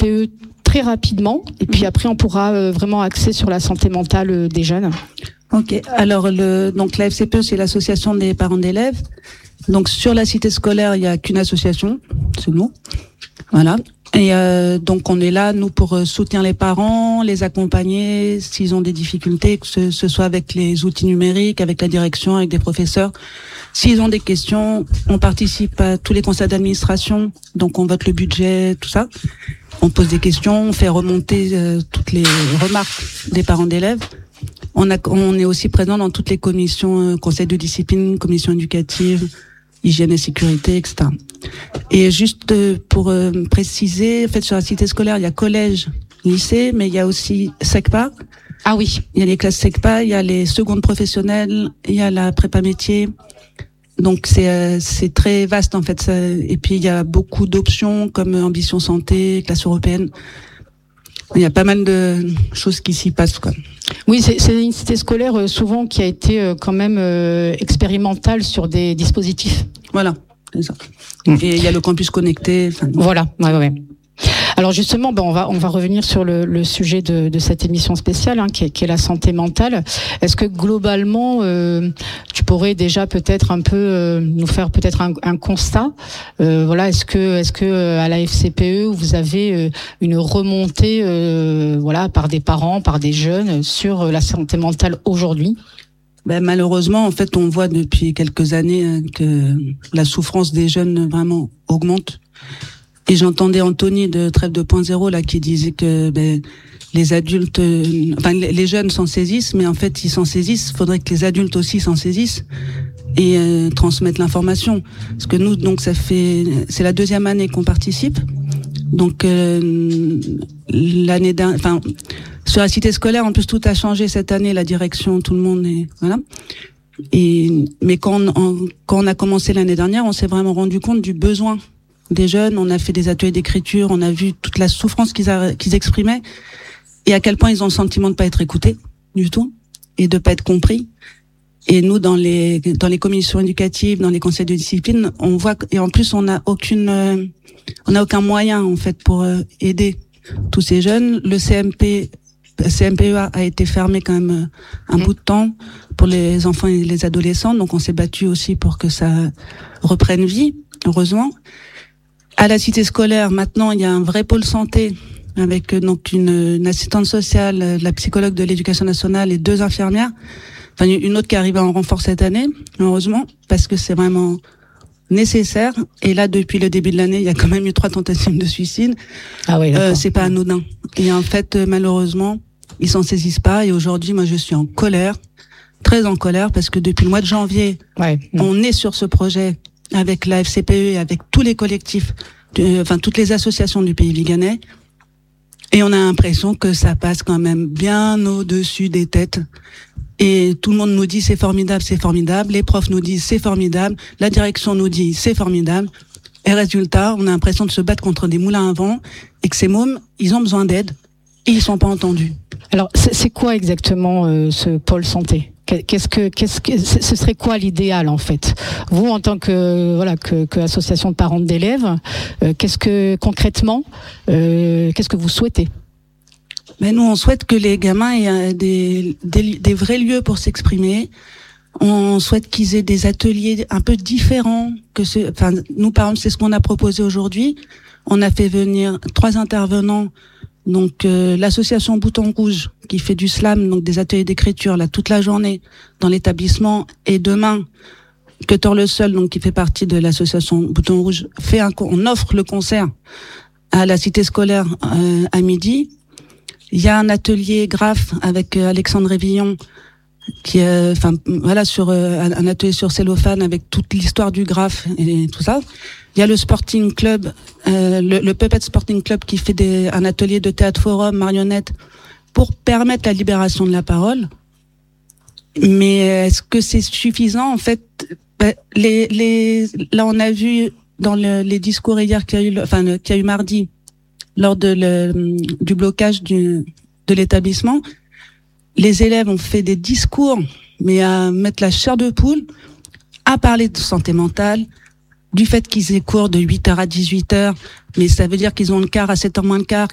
FCPE très rapidement, et puis après on pourra vraiment axer sur la santé mentale des jeunes. Ok, alors donc la FCPE, c'est l'association des parents d'élèves. Donc sur la cité scolaire, il y a qu'une association, c'est nous. Voilà. Et donc on est là, nous, pour soutenir les parents, les accompagner s'ils ont des difficultés, que ce soit avec les outils numériques, avec la direction, avec des professeurs. S'ils ont des questions, on participe à tous les conseils d'administration, donc on vote le budget, tout ça. On pose des questions, on fait remonter toutes les remarques des parents d'élèves. On est aussi présent dans toutes les commissions, conseils de discipline, commissions éducatives, hygiène et sécurité, etc. Et juste pour préciser, en fait, sur la cité scolaire, il y a collège, lycée, mais il y a aussi SECPA. Ah oui. Il y a les classes SECPA, il y a les secondes professionnelles, il y a la prépa métier. Donc c'est très vaste en fait. Et puis il y a beaucoup d'options comme ambition santé, classe européenne. Il y a pas mal de choses qui s'y passent, quoi. Oui, c'est une cité scolaire souvent qui a été quand même expérimentale sur des dispositifs. Voilà, c'est ça. Et il y a le campus connecté. Voilà, ouais. Alors justement, on va revenir sur le sujet de cette émission spéciale, qui est la santé mentale. Est-ce que globalement, tu pourrais déjà peut-être un peu nous faire peut-être un constat, voilà, est-ce que à la FCPE vous avez une remontée, voilà, par des parents, par des jeunes sur la santé mentale aujourd'hui? Malheureusement, en fait, on voit depuis quelques années que la souffrance des jeunes vraiment augmente. Et j'entendais Anthony de Trêve 2.0 là qui disait que les adultes, les jeunes s'en saisissent, mais en fait ils s'en saisissent. Faudrait que les adultes aussi s'en saisissent et transmettent l'information. Parce que nous, donc c'est la 2e année qu'on participe. Donc l'année dernière, sur la cité scolaire, en plus tout a changé cette année, la direction, tout le monde est voilà. Mais quand on a commencé l'année dernière, on s'est vraiment rendu compte du besoin des jeunes. On a fait des ateliers d'écriture, on a vu toute la souffrance qu'ils exprimaient et à quel point ils ont le sentiment de pas être écoutés du tout et de pas être compris. Et nous, dans les commissions éducatives, dans les conseils de discipline, on voit et en plus on n'a aucun moyen en fait pour aider tous ces jeunes. Le CMPEA a été fermé quand même un bout de temps pour les enfants et les adolescents, donc on s'est battu aussi pour que ça reprenne vie, heureusement. À la cité scolaire, maintenant, il y a un vrai pôle santé avec donc une assistante sociale, la psychologue de l'éducation nationale et 2 infirmières. Enfin, une autre qui arrive en renfort cette année, heureusement, parce que c'est vraiment nécessaire. Et là, depuis le début de l'année, il y a quand même eu 3 tentatives de suicide. Ah oui, c'est pas anodin. Et en fait, malheureusement, ils s'en saisissent pas. Et aujourd'hui, moi, je suis en colère, très en colère, parce que depuis le mois de janvier, on est sur ce projet avec la FCPE et avec tous les collectifs, toutes les associations du pays viganais. Et on a l'impression que ça passe quand même bien au-dessus des têtes. Et tout le monde nous dit c'est formidable, c'est formidable. Les profs nous disent c'est formidable. La direction nous dit c'est formidable. Et résultat, on a l'impression de se battre contre des moulins à vent et que ces mômes, ils ont besoin d'aide et ils sont pas entendus. Alors, c'est quoi exactement ce pôle santé ? Ce serait quoi l'idéal en fait? Vous, en tant que association de parents d'élèves, concrètement, qu'est-ce que vous souhaitez? Mais nous, on souhaite que les gamins aient des vrais lieux pour s'exprimer. On souhaite qu'ils aient des ateliers un peu différents nous, par exemple, c'est ce qu'on a proposé aujourd'hui. On a fait venir 3 intervenants. Donc l'association Bouton Rouge qui fait du slam, donc des ateliers d'écriture là toute la journée dans l'établissement, et demain Cutter Le Seul, donc qui fait partie de l'association Bouton Rouge, on offre le concert à la cité scolaire à midi. Il y a un atelier graphe avec Alexandre Révillon qui sur un atelier sur cellophane avec toute l'histoire du graphe et tout ça. Il y a le Sporting Club, le Puppet Sporting Club qui fait un atelier de théâtre forum, marionnette, pour permettre la libération de la parole. Mais est-ce que c'est suffisant? En fait, là on a vu dans les discours hier qu'il y a eu mardi lors du blocage de l'établissement, les élèves ont fait des discours, mais à mettre la chair de poule, à parler de santé mentale, du fait qu'ils aient cours de 8h à 18h, mais ça veut dire qu'ils ont le quart à 7h moins le quart,